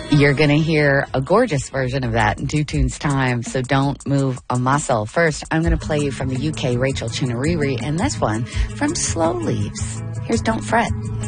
You're going to hear a gorgeous version of that in 2 tunes time, so don't move a muscle. First, I'm going to play you from the UK, Rachel Chinariri, and this one from Slow Leaves. Here's Don't Fret.